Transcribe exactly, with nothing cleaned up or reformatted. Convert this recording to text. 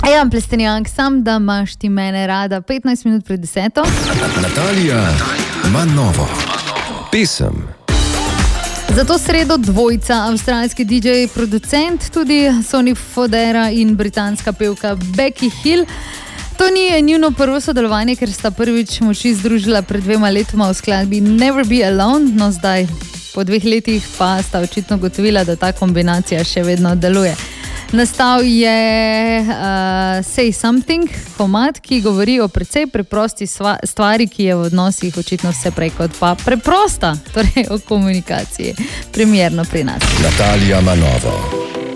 Ja, Plestenjank, sam da imaš ti mene rada. petnajst minut pred deseto. Natalija ima novo. Pesem. Za to sredo dvojca, avstralski D J, producent, tudi Sonny Fodera in britanska pevka Becky Hill. To ni njuno prvo sodelovanje, ker sta prvič moči združila pred dvema letoma v skladbi Never Be Alone, no zdaj po dveh letih pa sta očitno gotovila, da ta kombinacija še vedno deluje. Nastal je uh, Say Something, komad, ki govori o precej preprosti sva, stvari, ki je v odnosih očitno vse prej kot pa preprosta, torej o komunikaciji. Primerno pri nas. Natalija ima novo.